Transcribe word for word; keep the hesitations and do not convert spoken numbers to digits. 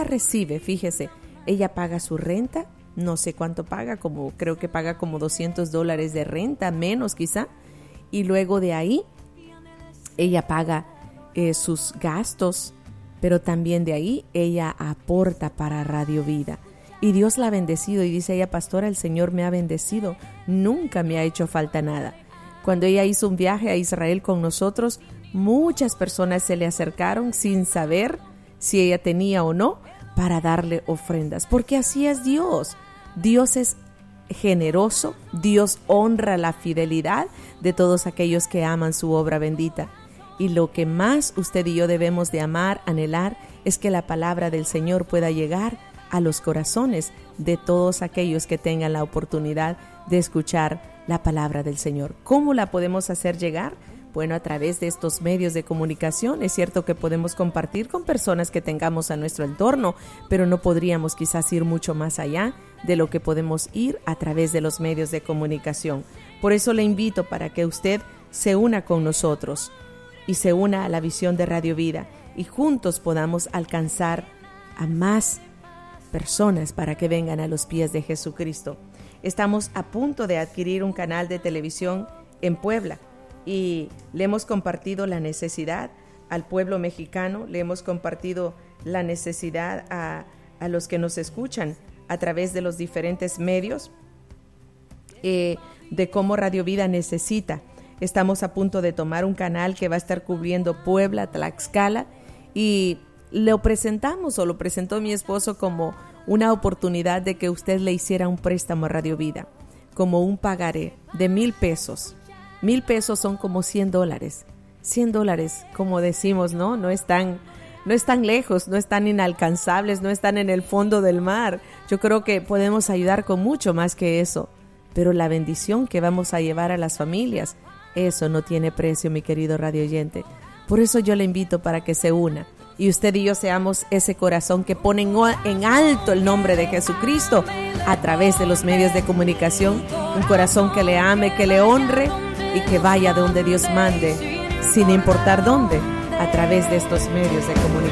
ella recibe, fíjese, ella paga su renta, no sé cuánto paga, como creo que paga como doscientos dólares de renta, menos quizá, y luego de ahí ella paga eh, sus gastos, pero también de ahí ella aporta para Radio Vida. Y Dios la ha bendecido, y dice ella, pastora, el Señor me ha bendecido, nunca me ha hecho falta nada. Cuando ella hizo un viaje a Israel con nosotros, muchas personas se le acercaron sin saber si ella tenía o no para darle ofrendas, porque así es Dios. Dios es generoso, Dios honra la fidelidad de todos aquellos que aman su obra bendita. Y lo que más usted y yo debemos de amar, anhelar, es que la palabra del Señor pueda llegar a los corazones de todos aquellos que tengan la oportunidad de escuchar la palabra del Señor. ¿Cómo la podemos hacer llegar? Bueno, a través de estos medios de comunicación. Es cierto que podemos compartir con personas que tengamos a nuestro entorno, pero no podríamos quizás ir mucho más allá de lo que podemos ir a través de los medios de comunicación. Por eso le invito para que usted se una con nosotros y se una a la visión de Radio Vida, y juntos podamos alcanzar a más personas para que vengan a los pies de Jesucristo. Estamos a punto de adquirir un canal de televisión en Puebla y le hemos compartido la necesidad al pueblo mexicano, le hemos compartido la necesidad a, a los que nos escuchan a través de los diferentes medios eh, de cómo Radio Vida necesita. Estamos a punto de tomar un canal que va a estar cubriendo Puebla, Tlaxcala, y lo presentamos o lo presentó mi esposo como una oportunidad de que usted le hiciera un préstamo a Radio Vida, como un pagaré de mil pesos. Mil pesos son como cien dólares. Cien dólares, como decimos, ¿no? No están, no están lejos, no están inalcanzables, no están en el fondo del mar. Yo creo que podemos ayudar con mucho más que eso. Pero la bendición que vamos a llevar a las familias, eso no tiene precio, mi querido radio oyente. Por eso yo le invito para que se una y usted y yo seamos ese corazón que pone en alto el nombre de Jesucristo a través de los medios de comunicación. Un corazón que le ame, que le honre y que vaya donde Dios mande, sin importar dónde, a través de estos medios de comunicación.